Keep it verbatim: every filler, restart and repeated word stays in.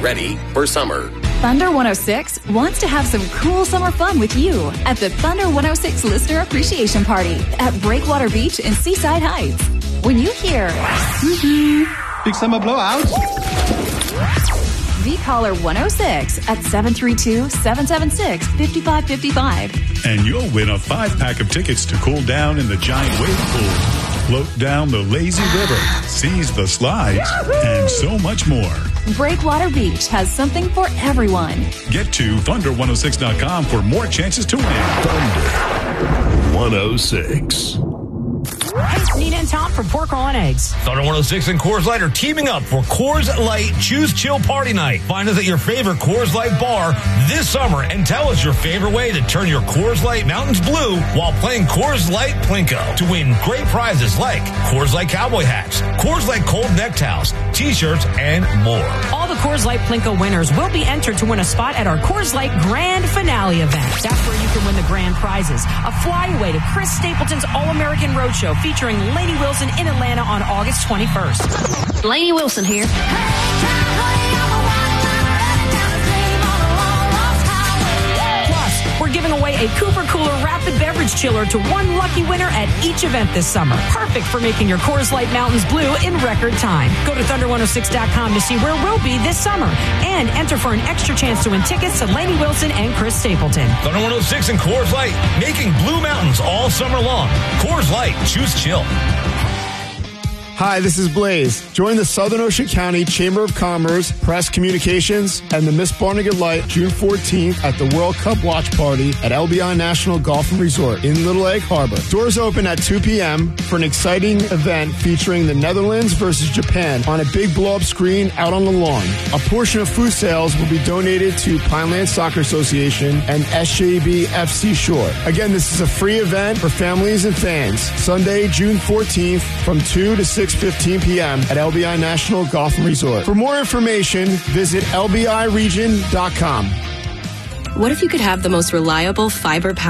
ready for summer. Thunder one oh six wants to have some cool summer fun with you at the Thunder one oh six Listener Appreciation Party at Breakwater Beach in Seaside Heights. When you hear big summer blowout, the caller one oh six at seven three two, seven seven six, five five five five. And you'll win a five-pack of tickets to cool down in the giant wave pool, float down the lazy river, seize the slides, and so much more. Breakwater Beach has something for everyone. Get to thunder one oh six dot com for more chances to win. Thunder one oh six. Hey, it's Nina and Tom from Pork Roll and Eggs. Thunder one oh six and Coors Light are teaming up for Coors Light Choose Chill Party Night. Find us at your favorite Coors Light bar this summer and tell us your favorite way to turn your Coors Light Mountains blue while playing Coors Light Plinko to win great prizes like Coors Light Cowboy hats, Coors Light Cold Neck Towels, T-shirts, and more. All the Coors Light Plinko winners will be entered to win a spot at our Coors Light Grand Finale event. That's where you can win the grand prizes. A flyaway to Chris Stapleton's All-American Roadshow featuring Lainey Wilson in Atlanta on August twenty-first. Lainey Wilson here. Plus, we're giving away a Cooper Cooler Rapid Beverage Chiller to one lucky winner at each event this summer. Perfect for making your Coors Light Mountains blue in record time. Go to thunder one oh six dot com to see where we'll be this summer and enter for an extra chance to win tickets to Lainey Wilson and Chris Stapleton. Thunder one oh six and Coors Light, making blue mountains all summer long. Coors Light, choose chill. Hi, this is Blaze. Join the Southern Ocean County Chamber of Commerce, Press Communications, and the Miss Barnegat Light June fourteenth at the World Cup Watch Party at L B I National Golf and Resort in Little Egg Harbor. Doors open at two p.m. for an exciting event featuring the Netherlands versus Japan on a big blow-up screen out on the lawn. A portion of food sales will be donated to Pineland Soccer Association and S J B F C Shore. Again, this is a free event for families and fans. Sunday, June fourteenth from two to six fifteen p.m. at L B I National Golf and Resort. For more information, visit L B I region dot com. What if you could have the most reliable fiber power